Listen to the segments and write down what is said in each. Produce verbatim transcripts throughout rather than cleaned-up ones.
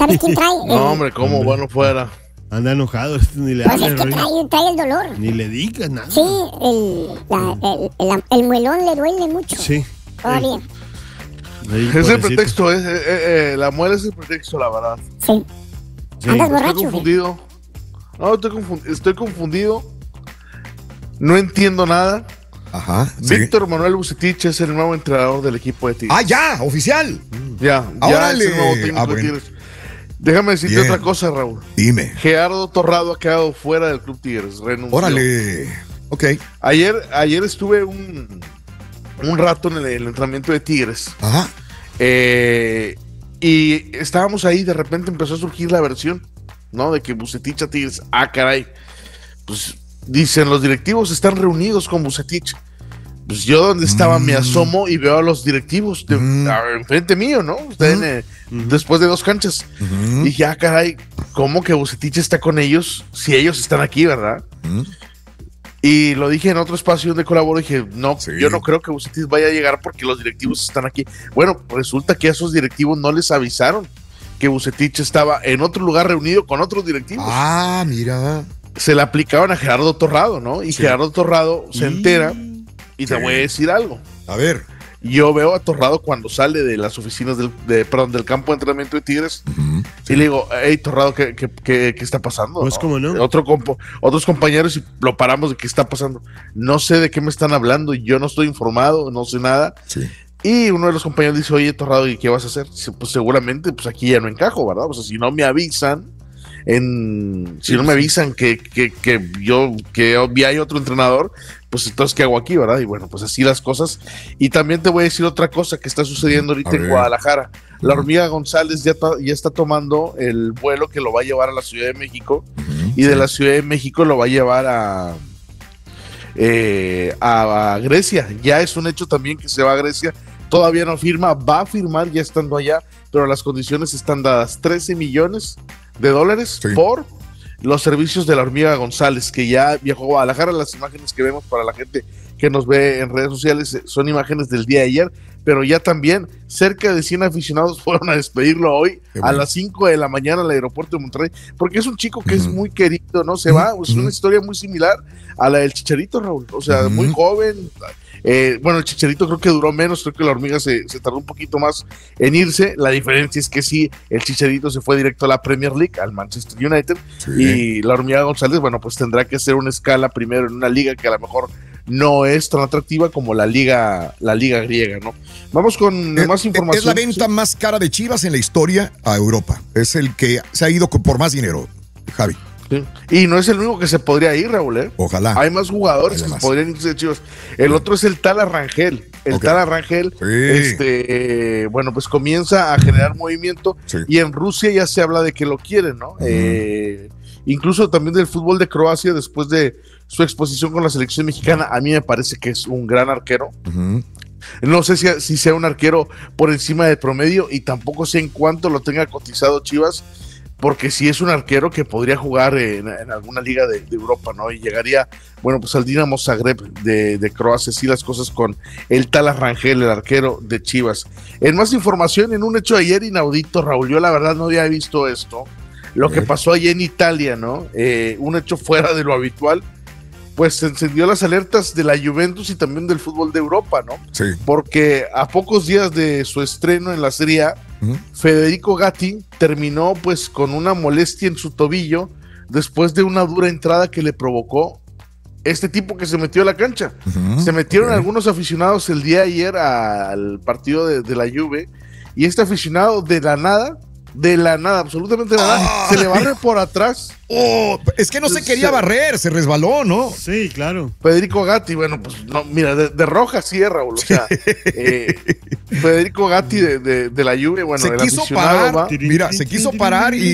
¿Sabes quién trae? No, hombre, cómo bueno fuera. Anda enojado, ni le Pues habla, es que trae, trae el dolor. ni le digas nada. Sí, el, la, el, el, el muelón le duele mucho. Sí. Todavía. Ahí, Es el pobrecito. pretexto, es, eh, eh, la muela es el pretexto, la verdad. Sí. Sí. Andas Estoy borracho. confundido. No, estoy confundido. Estoy confundido. No entiendo nada. Ajá. sí. Víctor Manuel Vucetich es el nuevo entrenador del equipo de Tigres. Ah, ya, oficial. Ya, ya ¡Órale! es el nuevo técnico Ah, de bueno. Tigres. Déjame decirte Bien. otra cosa, Raúl. Dime. Gerardo Torrado ha quedado fuera del Club Tigres. Renunció. Órale. Ok. Ayer, ayer estuve un, un rato en el, el entrenamiento de Tigres. Ajá. Eh, y estábamos ahí, de repente empezó a surgir la versión, ¿no? De que Vucetich a Tigres, ah, caray. Pues dicen, los directivos están reunidos con Vucetich. Pues yo donde estaba Mm. me asomo y veo a los directivos de, Mm. a- enfrente mío, ¿no? Ustedes, Mm. eh, después de dos canchas. Ujú. Y dije, ah, caray, ¿cómo que Vucetich está con ellos si ellos están aquí, verdad? Ujú. Y lo dije en otro espacio donde colaboro, dije, no, Sí. yo no creo que Vucetich vaya a llegar porque los directivos están aquí. Bueno, resulta que a esos directivos no les avisaron que Vucetich estaba en otro lugar reunido con otros directivos. Ah, mira. Se le aplicaban a Gerardo Torrado, ¿no? Y Sí. Gerardo Torrado se entera, y te Sí. voy a decir algo. A ver. Yo veo a Torrado cuando sale de las oficinas del, de, perdón, del campo de entrenamiento de Tigres Ujú. y le digo, hey, Torrado, ¿qué, qué, qué, qué está pasando? Pues, ¿cómo no? Otro compo, otros compañeros y lo paramos de qué está pasando. No sé de qué me están hablando, yo no estoy informado, no sé nada. Sí. Y uno de los compañeros dice, oye, Torrado, ¿y qué vas a hacer? Dice, pues seguramente, pues aquí ya no encajo, ¿verdad? O sea, si no me avisan, en, si no me avisan que, que, que yo, que hay otro entrenador, pues entonces, ¿qué hago aquí, verdad? Y bueno, pues así las cosas. Y también te voy a decir otra cosa que está sucediendo ahorita A en ver. Guadalajara. La hormiga González ya, ta- ya está tomando el vuelo que lo va a llevar a la Ciudad de México, Ujú. y de la Ciudad de México lo va a llevar a, eh, a, a Grecia. Ya es un hecho también que se va a Grecia. Todavía no firma, va a firmar ya estando allá, pero las condiciones están dadas: trece millones de dólares Sí. por los servicios de la hormiga González, que ya viajó a Guadalajara. Las imágenes que vemos para la gente que nos ve en redes sociales eh, son imágenes del día de ayer, pero ya también cerca de cien aficionados fueron a despedirlo hoy Qué a bueno. las cinco de la mañana al aeropuerto de Monterrey, porque es un chico que es Ujú. muy querido, ¿no? Se va, es Ujú. una historia muy similar a la del Chicharito, Raúl, o sea, Ujú. muy joven. Eh, bueno, el Chicharito creo que duró menos, creo que la hormiga se, se tardó un poquito más en irse. La diferencia es que sí, el Chicharito se fue directo a la Premier League, al Manchester United, Sí. y la hormiga González, bueno, pues tendrá que hacer una escala primero en una liga que a lo mejor no es tan atractiva como la liga, la liga griega, ¿no? Vamos con Eh, más información. Es la venta más cara de Chivas en la historia a Europa. Es el que se ha ido con- por más dinero, Javi. Sí. Y no es el único que se podría ir, Raúl, ¿eh? Ojalá. Hay más jugadores Hay que más. podrían irse de Chivas. El otro es el Tala Rangel. El Ok. Tala Rangel, Sí. este, eh, bueno, pues comienza a generar movimiento, Sí. y en Rusia ya se habla de que lo quieren, ¿no? Ujú. Eh, incluso también del fútbol de Croacia, después de su exposición con la selección mexicana, a mí me parece que es un gran arquero. Ujú. No sé si, si sea un arquero por encima del promedio, y tampoco sé en cuánto lo tenga cotizado Chivas, porque si es un arquero que podría jugar en, en alguna liga de, de Europa, ¿no? Y llegaría, bueno, pues al Dinamo Zagreb de, de Croacia, así las cosas con el Tala Rangel, el arquero de Chivas. En más información, en un hecho ayer inaudito, Raúl, yo la verdad no había visto esto, lo que Ok. pasó ayer en Italia, ¿no? Eh, un hecho fuera de lo habitual, pues se encendió las alertas de la Juventus y también del fútbol de Europa, ¿no? Sí. Porque a pocos días de su estreno en la Serie A, Ujú. Federico Gatti terminó pues con una molestia en su tobillo después de una dura entrada que le provocó este tipo que se metió a la cancha. Ujú. Se metieron Ok. algunos aficionados el día de ayer al partido de, de la Juve, y este aficionado de la nada, de la nada, absolutamente de la nada, Ah. se le barre por atrás. Oh, es que no se quería Se- barrer, se resbaló, ¿no? Sí, claro. Federico Gatti, bueno, pues no, mira, de, de roja sí es, Raúl, o sea, eh, Federico Gatti de, de, de la Juve, bueno, se el quiso aficionado parar, va. mira, se quiso parar y,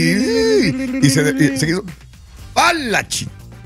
y se, y se quiso. ¡A la chi!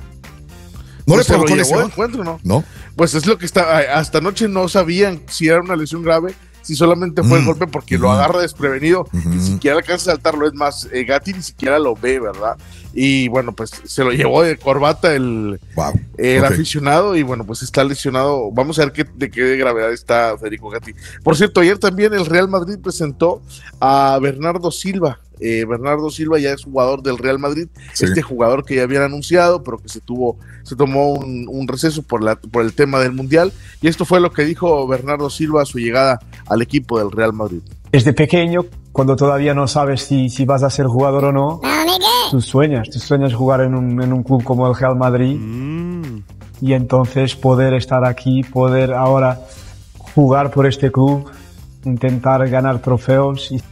¿No Pues le se lo provocó llevó lesión? de encuentro, ¿no? No. Pues es lo que está, hasta anoche no sabían si era una lesión grave, si solamente fue el Mm. golpe, porque Ujú. lo agarra desprevenido, Ujú. ni siquiera alcanza a saltarlo, es más, eh, Gatti ni siquiera lo ve, ¿verdad? Y bueno, pues se lo llevó de corbata el, Wow. el Ok. aficionado, y bueno, pues está lesionado. Vamos a ver qué, de qué gravedad está Federico Gatti. Por cierto, ayer también el Real Madrid presentó a Bernardo Silva, eh, Bernardo Silva ya es jugador del Real Madrid, Sí. este jugador que ya habían anunciado, pero que se tuvo, se tomó un, un receso por, la, por el tema del Mundial, y esto fue lo que dijo Bernardo Silva a su llegada al equipo del Real Madrid. Desde pequeño, cuando todavía no sabes si, si vas a ser jugador o no, No, Miguel. tú sueñas, tú sueñas jugar en un, en un club como el Real Madrid Mm. y entonces poder estar aquí, poder ahora jugar por este club, intentar ganar trofeos. Y...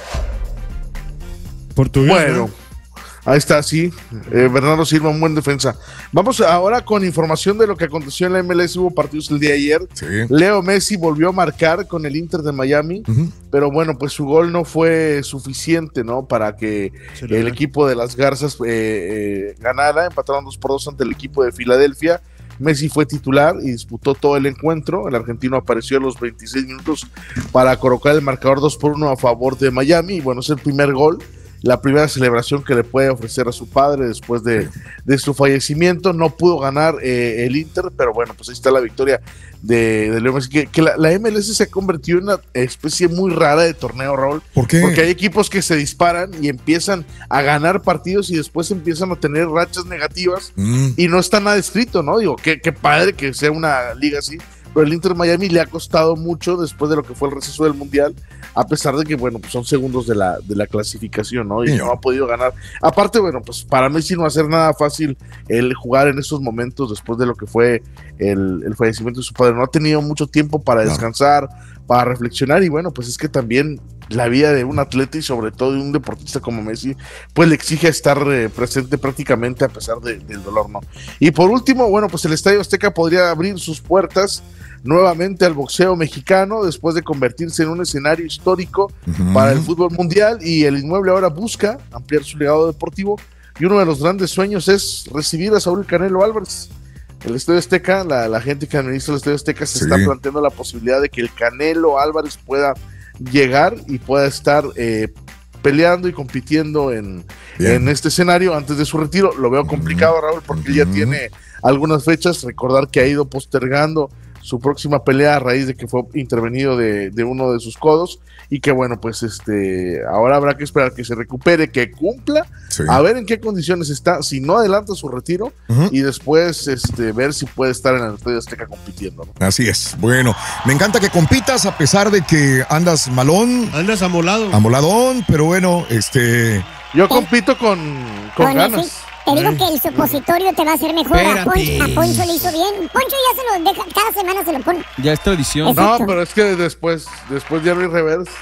Portugués. Bueno, ¿no? ahí está, sí, eh, Bernardo Silva, un buen defensa. Vamos ahora con información de lo que aconteció en la M L S, hubo partidos el día de ayer. Sí. Leo Messi volvió a marcar con el Inter de Miami, Ujú. pero bueno, pues su gol no fue suficiente, ¿no? Para que Se lo el da. equipo de las Garzas eh, eh, ganara, empataron dos por dos ante el equipo de Filadelfia. Messi fue titular y disputó todo el encuentro. El argentino apareció a los veintiséis minutos para colocar el marcador dos por uno a favor de Miami. Y bueno, es el primer gol, la primera celebración que le puede ofrecer a su padre después de, de su fallecimiento. No pudo ganar eh, el Inter, pero bueno, pues ahí está la victoria de, de Leo Messi. Que, que la, la M L S se ha convertido en una especie muy rara de torneo, Raúl. ¿Por qué? Porque hay equipos que se disparan y empiezan a ganar partidos y después empiezan a tener rachas negativas Mm. y no está nada escrito, ¿no? Digo, qué, qué padre que sea una liga así, pero el Inter Miami le ha costado mucho después de lo que fue el receso del Mundial, a pesar de que, bueno, pues son segundos de la, de la clasificación, ¿no? Y Sí. no ha podido ganar. Aparte, bueno, pues para Messi no va a ser nada fácil el jugar en esos momentos después de lo que fue el, el fallecimiento de su padre. No ha tenido mucho tiempo para Claro. descansar, para reflexionar, y bueno, pues es que también la vida de un atleta y sobre todo de un deportista como Messi, pues le exige estar eh, presente prácticamente a pesar de- del dolor, ¿no? Y por último, bueno, pues el Estadio Azteca podría abrir sus puertas nuevamente al boxeo mexicano después de convertirse en un escenario histórico Ujú. para el fútbol mundial, y el inmueble ahora busca ampliar su legado deportivo, y uno de los grandes sueños es recibir a Saúl Canelo Álvarez. El Estadio Azteca, la, la gente que administra el Estadio Azteca se Sí. está planteando la posibilidad de que el Canelo Álvarez pueda llegar y pueda estar eh, peleando y compitiendo en, Bien. en este escenario antes de su retiro. Lo veo complicado, Raúl, porque él ya Ujú. tiene algunas fechas. Recordar que ha ido postergando su próxima pelea a raíz de que fue intervenido de, de uno de sus codos, y que bueno, pues este ahora habrá que esperar que se recupere, que cumpla, Sí. a ver en qué condiciones está, si no adelanta su retiro, Ujú. y después este ver si puede estar en el Estadio Azteca compitiendo, ¿no? Así es. Bueno, me encanta que compitas a pesar de que andas malón, Andas amolado. amoladón, pero bueno, este. Yo compito con, con Con ganas. ese, te digo que el supositorio te va a hacer mejor. A Espérate. Poncho, a Poncho le hizo bien. Poncho ya se lo deja, cada semana se lo pone. Ya es tradición. Es- No, Exacto. pero es que después, después ya no hay reverse.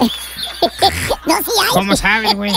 No, sí hay. ¿Cómo sabes, güey?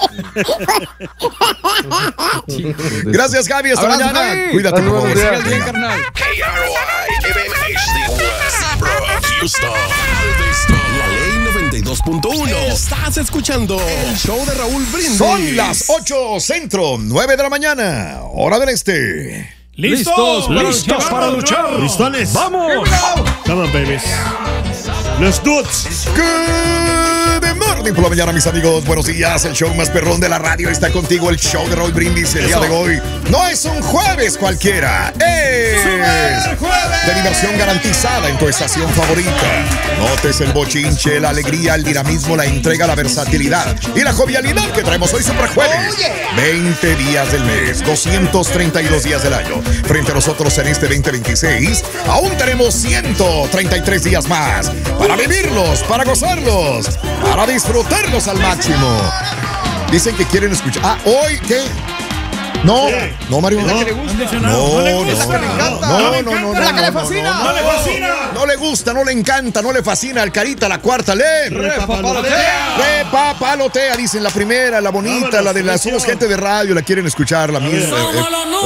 Gracias, Gaby. Hasta Abrazo, mañana. Javi. Cuídate, por Buenos favor. días. Sigas bien, carnal. K R O I M M H D West, Bro, Houston. La ley noventa y dos punto uno. Estás escuchando el show de Raúl Brindis. Son las ocho centro, nueve de la mañana, hora del este. ¿Listos? Listos para luchar. ¿Listones? ¡Vamos! Come on, babies. Let's do it. Good morning por la mañana, mis amigos. Buenos días. El show más perrón de la radio está contigo. El show de Raúl Brindis el día de hoy. No es un jueves cualquiera. Es de diversión garantizada en tu estación favorita. Notes el bochinche, la alegría, el dinamismo, la entrega, la versatilidad y la jovialidad que traemos hoy Super Jueves. veinte días del mes, doscientos treinta y dos días del año. Frente a nosotros en este veinte veintiséis, aún tenemos ciento treinta y tres días más para vivirlos, para gozarlos, para disfrutarlos al máximo. Dicen que quieren escuchar. Ah, hoy, ¿qué? No, no, Mario. No, No, no, le no, gusta, no, no le no, gusta. no, no, no, La que le no, fascina. no, No le fascina. no le gusta, no le encanta, no le fascina. Al Carita, la cuarta, leen. Repapalotea. Repapalotea, dicen la primera, la bonita, Vámonos, la de la atención. somos gente de radio, la quieren escuchar, la misma. ver. Eh,